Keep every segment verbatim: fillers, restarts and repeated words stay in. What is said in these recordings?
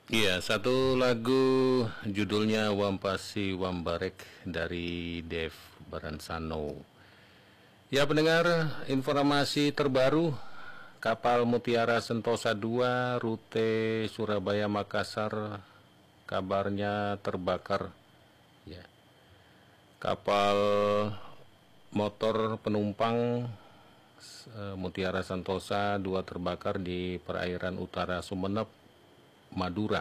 Iya, satu lagu judulnya Wampasi Wambarek dari Dev Baransano. Ya pendengar, informasi terbaru, kapal Mutiara Sentosa dua rute Surabaya Makassar kabarnya terbakar. Ya. Kapal motor penumpang Mutiara Sentosa dua terbakar di perairan utara Sumeneb, Madura.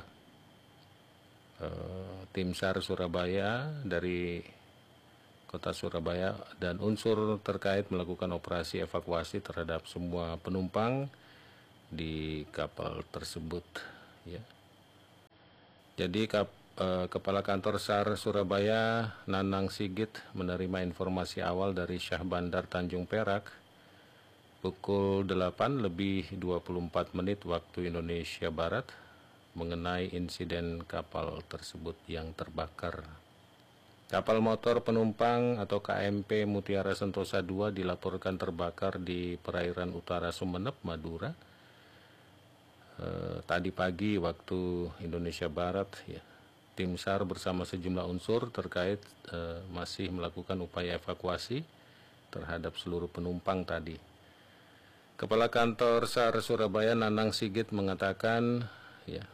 Uh, tim SAR Surabaya dari Kota Surabaya dan unsur terkait melakukan operasi evakuasi terhadap semua penumpang di kapal tersebut. Ya. Jadi kap, uh, Kepala Kantor SAR Surabaya Nanang Sigit menerima informasi awal dari Syah Bandar Tanjung Perak pukul delapan lebih dua puluh empat menit waktu Indonesia Barat mengenai insiden kapal tersebut yang terbakar. Kapal motor penumpang atau K M P Mutiara Sentosa dua dilaporkan terbakar di perairan utara Sumeneb, Madura. E, tadi pagi waktu Indonesia Barat, ya. Tim SAR bersama sejumlah unsur terkait e, masih melakukan upaya evakuasi terhadap seluruh penumpang tadi. Kepala Kantor SAR Surabaya Nanang Sigit mengatakan, ya,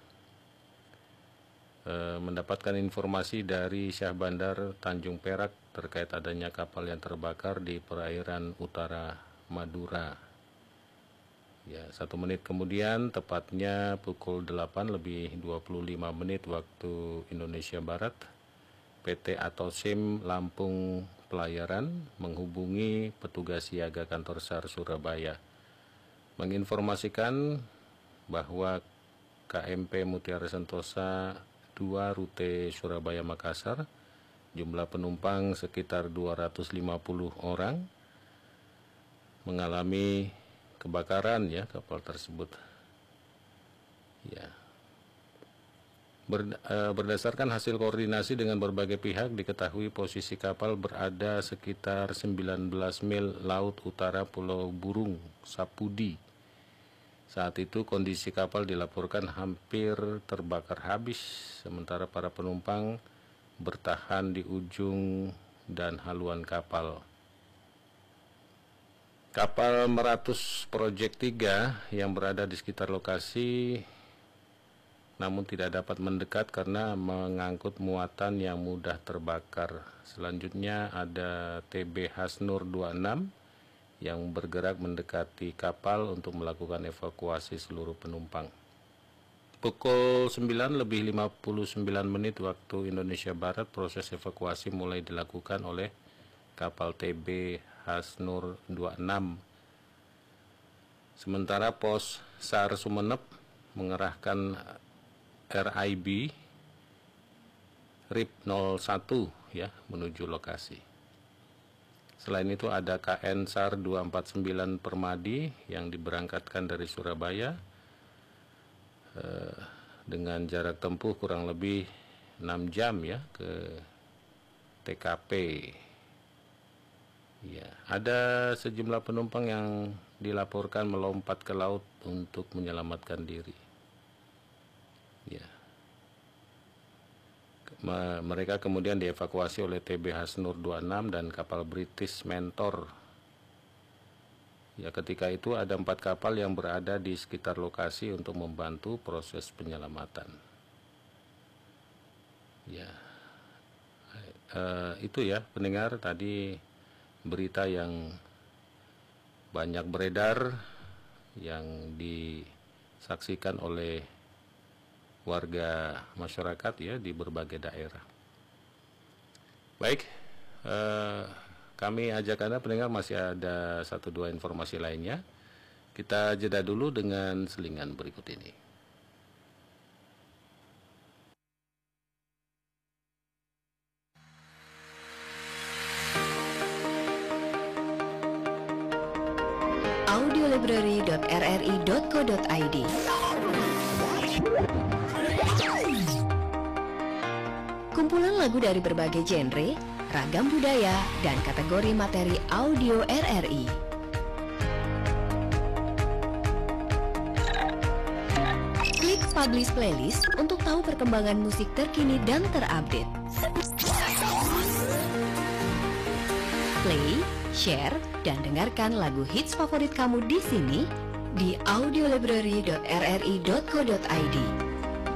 mendapatkan informasi dari Syah Bandar Tanjung Perak terkait adanya kapal yang terbakar di perairan utara Madura. Ya, satu menit kemudian, tepatnya pukul delapan lebih dua puluh lima menit waktu Indonesia Barat, P T atau SIM Lampung Pelayaran menghubungi petugas siaga kantor SAR Surabaya, menginformasikan bahwa K M P Mutiara Sentosa dua rute Surabaya Makassar, jumlah penumpang sekitar dua ratus lima puluh orang, mengalami kebakaran, ya, kapal tersebut. Ya. Ber, e, berdasarkan hasil koordinasi dengan berbagai pihak, diketahui posisi kapal berada sekitar sembilan belas mil laut utara Pulau Burung, Sapudi. Saat itu kondisi kapal dilaporkan hampir terbakar habis, sementara para penumpang bertahan di ujung dan haluan kapal. Kapal Meratus Project tiga yang berada di sekitar lokasi namun tidak dapat mendekat karena mengangkut muatan yang mudah terbakar. Selanjutnya ada T B Hasnur dua puluh enam yang bergerak mendekati kapal untuk melakukan evakuasi seluruh penumpang. Pukul sembilan lebih lima puluh sembilan menit waktu Indonesia Barat, proses evakuasi mulai dilakukan oleh kapal T B Hasnur dua puluh enam. Sementara pos SAR Sumeneb mengerahkan R I B R I P nol satu, ya, menuju lokasi. Selain itu ada K N SAR dua empat sembilan Permadi yang diberangkatkan dari Surabaya eh, dengan jarak tempuh kurang lebih enam jam, ya, ke T K P. Ya, ada sejumlah penumpang yang dilaporkan melompat ke laut untuk menyelamatkan diri. Ya. Mereka kemudian dievakuasi oleh T B Hasnur dua puluh enam dan kapal British Mentor. Ya, ketika itu ada empat kapal yang berada di sekitar lokasi untuk membantu proses penyelamatan. Ya, uh, itu ya pendengar, tadi berita yang banyak beredar yang disaksikan oleh warga masyarakat, ya, di berbagai daerah. Baik, eh, kami ajak Anda pendengar, masih ada satu dua informasi lainnya. Kita jeda dulu dengan selingan berikut ini. audiolibrary dot r r i dot co dot i d. Kumpulan lagu dari berbagai genre, ragam budaya, dan kategori materi audio R R I. Klik Publish Playlist untuk tahu perkembangan musik terkini dan terupdate. Play, share, dan dengarkan lagu hits favorit kamu di sini di audiolibrary dot r r i dot co dot i d.